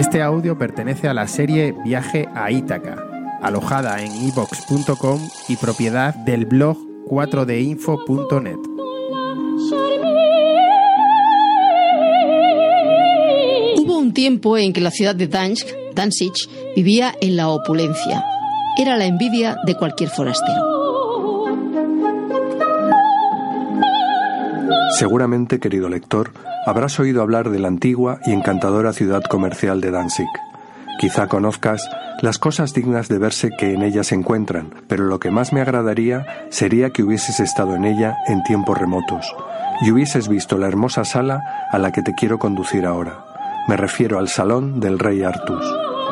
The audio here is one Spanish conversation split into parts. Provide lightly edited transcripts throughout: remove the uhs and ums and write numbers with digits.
Este audio pertenece a la serie Viaje a Ítaca, alojada en evox.com y propiedad del blog 4dinfo.net. Hubo un tiempo en que la ciudad de Danzig vivía en la opulencia. Era la envidia de cualquier forastero. Seguramente, querido lector, habrás oído hablar de la antigua y encantadora ciudad comercial de Danzig. Quizá conozcas las cosas dignas de verse que en ella se encuentran, pero lo que más me agradaría sería que hubieses estado en ella en tiempos remotos y hubieses visto la hermosa sala a la que te quiero conducir ahora. Me refiero al Salón del Rey Artus.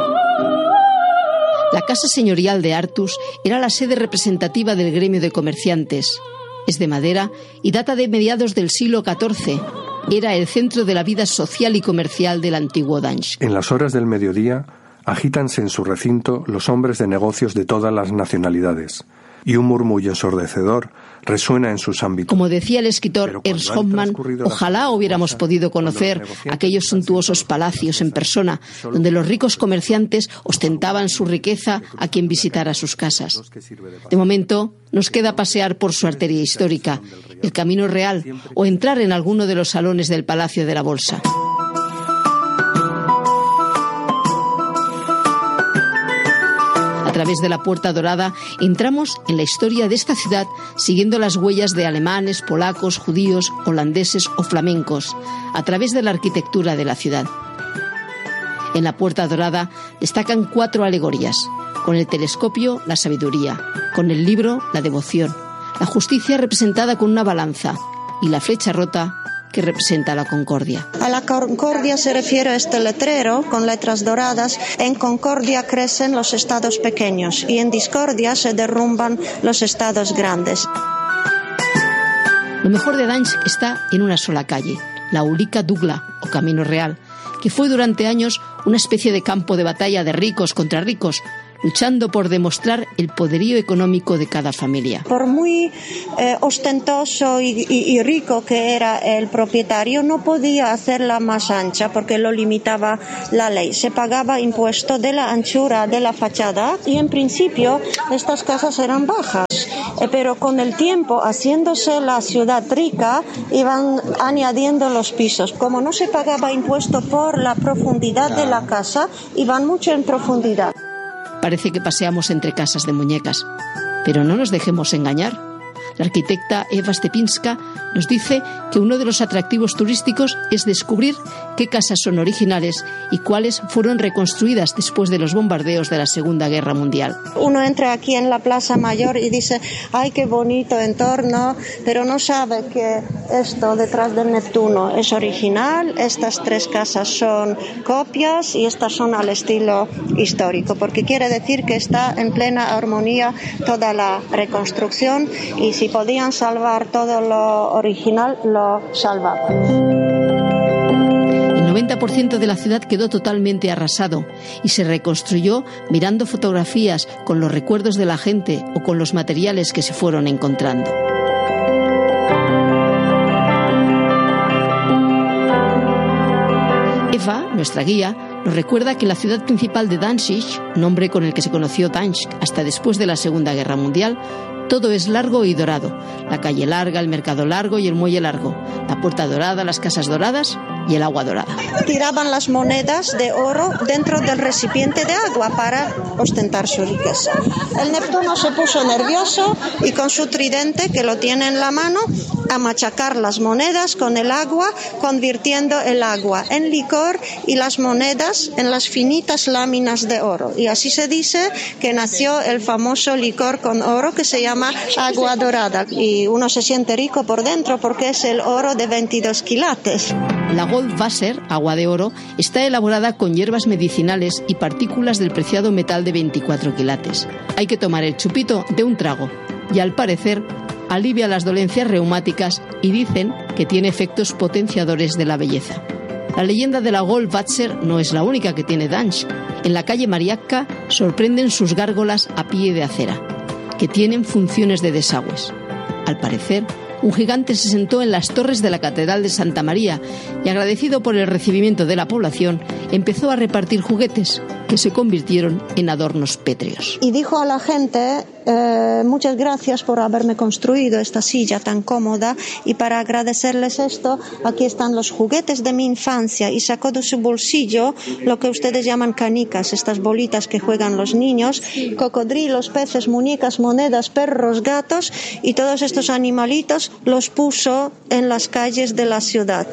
La casa señorial de Artus era la sede representativa del gremio de comerciantes. Es de madera y data de mediados del siglo XIV. Era el centro de la vida social y comercial del antiguo Danzig. En las horas del mediodía, agítanse en su recinto los hombres de negocios de todas las nacionalidades, y un murmullo ensordecedor resuena en sus ámbitos. Como decía el escritor Ernst Hoffmann, ojalá hubiéramos podido conocer aquellos suntuosos palacios en persona, donde los ricos comerciantes ostentaban su riqueza a quien visitara sus casas. De momento, nos queda pasear por su arteria histórica, el Camino Real, o entrar en alguno de los salones del Palacio de la Bolsa. A través de la Puerta Dorada entramos en la historia de esta ciudad siguiendo las huellas de alemanes, polacos, judíos, holandeses o flamencos, a través de la arquitectura de la ciudad. En la Puerta Dorada destacan 4 alegorías: con el telescopio, la sabiduría; con el libro, la devoción; la justicia representada con una balanza; y la flecha rota, que representa la concordia. A la concordia se refiere este letrero con letras doradas. En concordia crecen los estados pequeños y en discordia se derrumban los estados grandes. Lo mejor de Danzig está en una sola calle, la Ulica Dugla, o Camino Real, que fue durante años una especie de campo de batalla de ricos contra ricos, luchando por demostrar el poderío económico de cada familia. Por muy ostentoso y rico que era el propietario, no podía hacerla más ancha porque lo limitaba la ley. Se pagaba impuesto de la anchura de la fachada y en principio estas casas eran bajas. Pero con el tiempo, haciéndose la ciudad rica, iban añadiendo los pisos. Como no se pagaba impuesto por la profundidad de la casa, iban mucho en profundidad. Parece que paseamos entre casas de muñecas, pero no nos dejemos engañar. La arquitecta Eva Stepinska nos dice que uno de los atractivos turísticos es descubrir qué casas son originales y cuáles fueron reconstruidas después de los bombardeos de la Segunda Guerra Mundial. Uno entra aquí en la Plaza Mayor y dice, ¡ay, qué bonito entorno! Pero no sabe que esto detrás del Neptuno es original, estas 3 casas son copias y estas son al estilo histórico, porque quiere decir que está en plena armonía toda la reconstrucción y si podían salvar todo lo original, lo salvaban. El 90% de la ciudad quedó totalmente arrasado y se reconstruyó mirando fotografías con los recuerdos de la gente o con los materiales que se fueron encontrando. Eva, nuestra guía, nos recuerda que la ciudad principal de Danzig, nombre con el que se conoció Danzig hasta después de la Segunda Guerra Mundial, todo es largo y dorado. La calle larga, el mercado largo y el muelle largo. La puerta dorada, las casas doradas y el agua dorada. Tiraban las monedas de oro dentro del recipiente de agua para ostentar su riqueza. El Neptuno se puso nervioso y con su tridente, que lo tiene en la mano, a machacar las monedas con el agua, convirtiendo el agua en licor y las monedas en las finitas láminas de oro. Y así se dice que nació el famoso licor con oro que se llama agua dorada. Y uno se siente rico por dentro porque es el oro de 22 quilates. La Goldwasser, agua de oro, está elaborada con hierbas medicinales y partículas del preciado metal de 24 quilates. Hay que tomar el chupito de un trago y, al parecer, alivia las dolencias reumáticas y dicen que tiene efectos potenciadores de la belleza. La leyenda de la Goldwasser no es la única que tiene Danzig. En la calle Mariacka sorprenden sus gárgolas a pie de acera, que tienen funciones de desagües. Al parecer, un gigante se sentó en las torres de la Catedral de Santa María y, agradecido por el recibimiento de la población, empezó a repartir juguetes que se convirtieron en adornos pétreos. Y dijo a la gente, muchas gracias por haberme construido esta silla tan cómoda, y para agradecerles esto, aquí están los juguetes de mi infancia, y sacó de su bolsillo lo que ustedes llaman canicas, estas bolitas que juegan los niños, cocodrilos, peces, muñecas, monedas, perros, gatos, y todos estos animalitos los puso en las calles de la ciudad.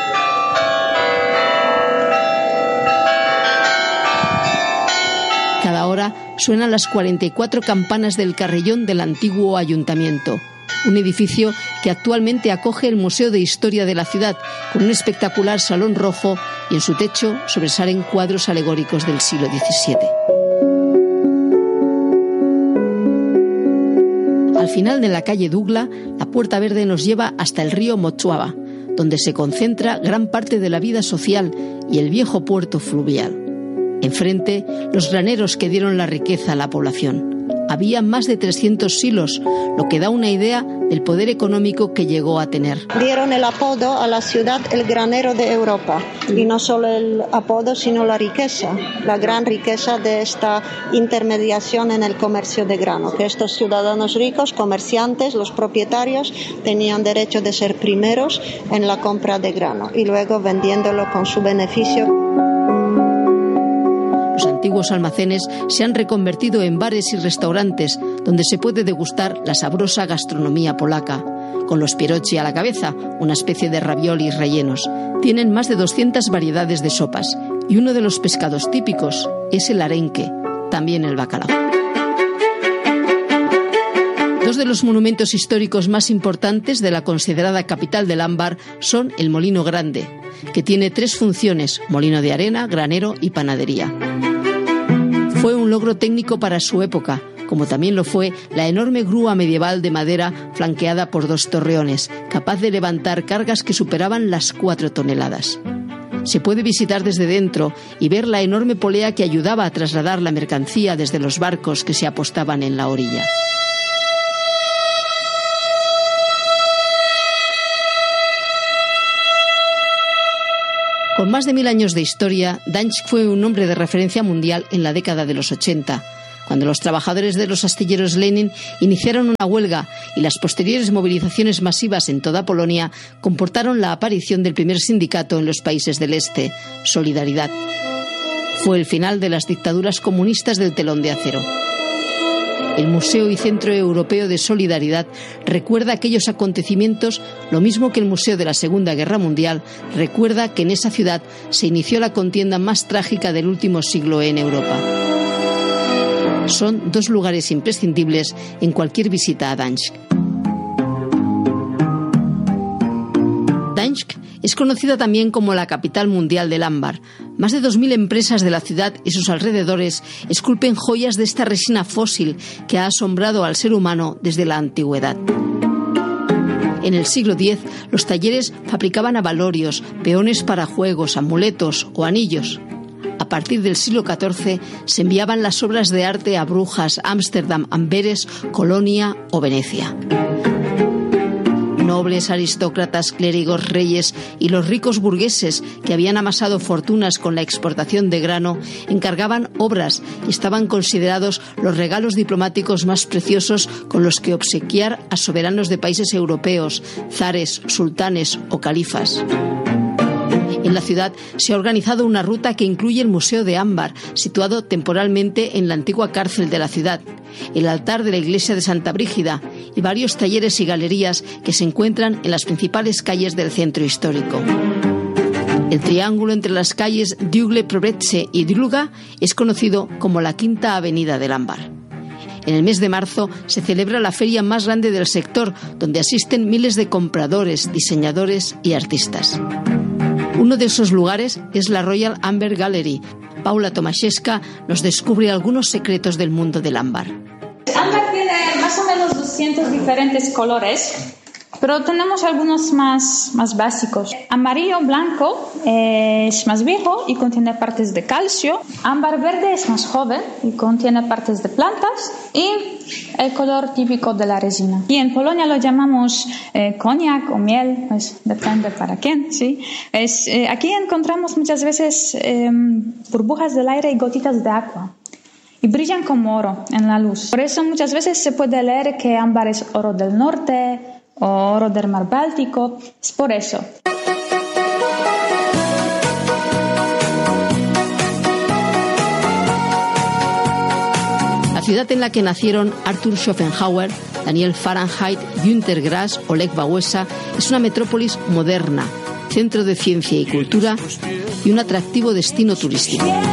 Cada hora suenan las 44 campanas del carrillón del antiguo ayuntamiento, un edificio que actualmente acoge el Museo de Historia de la ciudad, con un espectacular salón rojo, y en su techo sobresalen cuadros alegóricos del siglo XVII. Al final de la calle Douglas, la Puerta Verde nos lleva hasta el río Mochuava, donde se concentra gran parte de la vida social y el viejo puerto fluvial. Enfrente, los graneros que dieron la riqueza a la población. Había más de 300 silos, lo que da una idea del poder económico que llegó a tener. Dieron el apodo a la ciudad el granero de Europa, y no solo el apodo, sino la riqueza, la gran riqueza de esta intermediación en el comercio de grano, que estos ciudadanos ricos, comerciantes, los propietarios, tenían derecho de ser primeros en la compra de grano y luego vendiéndolo con su beneficio. Los antiguos almacenes se han reconvertido en bares y restaurantes donde se puede degustar la sabrosa gastronomía polaca, con los pierogi a la cabeza, una especie de raviolis rellenos. Tienen más de 200 variedades de sopas y uno de los pescados típicos es el arenque, también el bacalao. Dos de los monumentos históricos más importantes de la considerada capital del ámbar son el Molino Grande, que tiene 3 funciones: molino de arena, granero y panadería. Fue un logro técnico para su época, como también lo fue la enorme grúa medieval de madera flanqueada por 2 torreones, capaz de levantar cargas que superaban las 4 toneladas. Se puede visitar desde dentro y ver la enorme polea que ayudaba a trasladar la mercancía desde los barcos que se apostaban en la orilla. Con más de 1000 años de historia, Gdańsk fue un nombre de referencia mundial en la década de los 80, cuando los trabajadores de los astilleros Lenin iniciaron una huelga y las posteriores movilizaciones masivas en toda Polonia comportaron la aparición del primer sindicato en los países del este, Solidaridad. Fue el final de las dictaduras comunistas del telón de acero. El Museo y Centro Europeo de Solidaridad recuerda aquellos acontecimientos, lo mismo que el Museo de la Segunda Guerra Mundial recuerda que en esa ciudad se inició la contienda más trágica del último siglo en Europa. Son 2 lugares imprescindibles en cualquier visita a Gdańsk. Gdańsk es conocida también como la capital mundial del ámbar. Más de 2000 empresas de la ciudad y sus alrededores esculpen joyas de esta resina fósil que ha asombrado al ser humano desde la antigüedad. En el siglo X, los talleres fabricaban abalorios, peones para juegos, amuletos o anillos. A partir del siglo XIV se enviaban las obras de arte a Brujas, Ámsterdam, Amberes, Colonia o Venecia. Nobles, aristócratas, clérigos, reyes y los ricos burgueses que habían amasado fortunas con la exportación de grano encargaban obras y estaban considerados los regalos diplomáticos más preciosos con los que obsequiar a soberanos de países europeos, zares, sultanes o califas. En la ciudad se ha organizado una ruta que incluye el Museo de Ámbar, situado temporalmente en la antigua cárcel de la ciudad, el altar de la iglesia de Santa Brígida y varios talleres y galerías que se encuentran en las principales calles del centro histórico. El triángulo entre las calles Dugle, Provetze y Druga es conocido como la Quinta Avenida del Ámbar. En el mes de marzo se celebra la feria más grande del sector, donde asisten miles de compradores, diseñadores y artistas. Uno de esos lugares es la Royal Amber Gallery. Paula Tomaszewska nos descubre algunos secretos del mundo del ámbar. El ámbar tiene más o menos 200 diferentes colores pero tenemos algunos más básicos. Amarillo blanco es más viejo y contiene partes de calcio. Ámbar verde es más joven y contiene partes de plantas. Y el color típico de la resina. Y en Polonia lo llamamos cognac o miel, pues depende para quién, ¿sí? Aquí encontramos muchas veces burbujas del aire y gotitas de agua. Y brillan como oro en la luz. Por eso muchas veces se puede leer que ámbar es oro del norte o oro del mar Báltico. Es por eso. La ciudad en la que nacieron Arthur Schopenhauer, Daniel Fahrenheit, Günter Grass o Lech Wałęsa es una metrópolis moderna, centro de ciencia y cultura y un atractivo destino turístico.